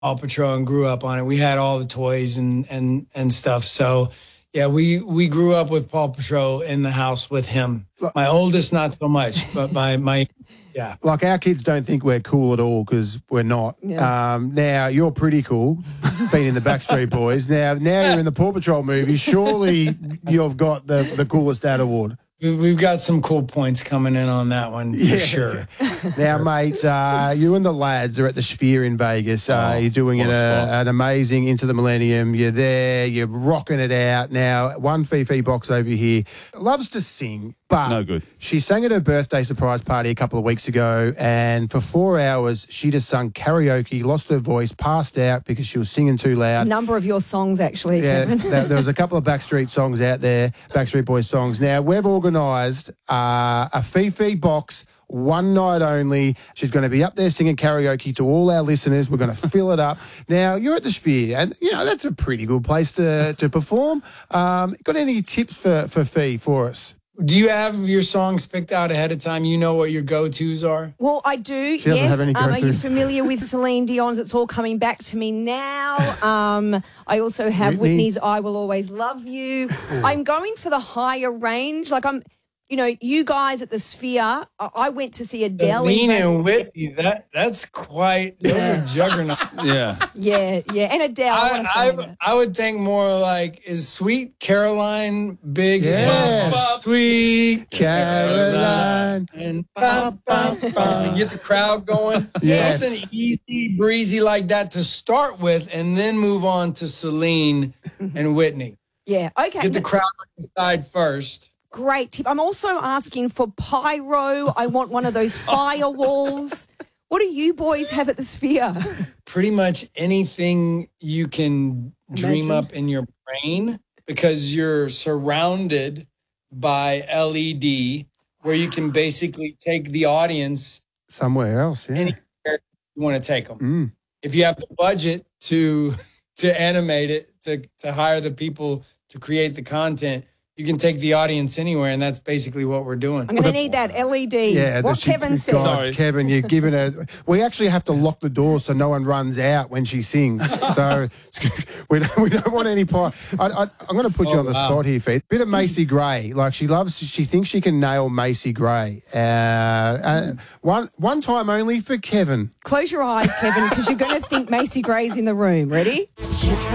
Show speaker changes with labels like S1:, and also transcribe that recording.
S1: Paw Patrol and grew up on it. We had all the toys and stuff. So yeah, we grew up with Paw Patrol in the house with him. My oldest, not so much, but my yeah.
S2: Like, our kids don't think we're cool at all because we're not.
S3: Yeah.
S2: Now, you're pretty cool, being in the Backstreet Boys. Now you're in the Paw Patrol movie. Surely you've got the coolest dad award.
S1: We've got some cool points coming in on that one for sure.
S2: Now, mate, you and the lads are at the Sphere in Vegas. You're doing an amazing Into the Millennium. You're there. You're rocking it out. Now, one Fifi box over here loves to sing, but
S4: no good.
S2: She sang at her birthday surprise party a couple of weeks ago, and for 4 hours, she just sung karaoke, lost her voice, passed out because she was singing too loud.
S3: A number of your songs, actually, Kevin.
S2: There was a couple of Backstreet songs out there, Backstreet Boys songs. Now, we've organised a Fifi box, one night only. She's going to be up there singing karaoke to all our listeners. We're going to fill it up. Now, you're at the Sphere, and, that's a pretty good place to perform. Got any tips for Fee for us?
S1: Do you have your songs picked out ahead of time? You know what your go-tos are?
S3: Well, I do,
S2: she doesn't have any
S3: Are you
S2: go-tos.
S3: familiar with Celine Dion's It's All Coming Back to Me Now? I also have Whitney's I Will Always Love You. I'm going for the higher range. Like, you guys at the Sphere, I went to see Adele.
S1: Celine and Whitney, that's quite, those are juggernauts.
S4: Yeah.
S3: Yeah. And Adele.
S1: I would think more like, is Sweet Caroline big?
S2: Yes.
S1: Sweet
S2: Caroline.
S1: And and get the crowd going.
S2: Yes.
S1: Something easy, breezy like that to start with, and then move on to Celine and Whitney.
S3: Yeah, okay.
S1: Get the crowd on the side first.
S3: Great tip. I'm also asking for pyro. I want one of those firewalls. What do you boys have at the Sphere?
S1: Pretty much anything you can dream up in your brain, because you're surrounded by LED where you can basically take the audience
S2: somewhere else,
S1: anywhere you want to take them. If you have the budget to animate it, to hire the people to create the content, you can take the audience anywhere, and that's basically what we're doing.
S3: I'm going to need that LED.
S2: Yeah,
S3: what Kevin said.
S4: Sorry.
S2: Kevin, you're giving her... We actually have to lock the door so no one runs out when she sings. So we don't want any part. I'm going to put you on the spot here, Faith. Bit of Macy Gray. Like, she thinks she can nail Macy Gray. One time only for Kevin.
S3: Close your eyes, Kevin, because you're going to think Macy Gray's in the room. Ready?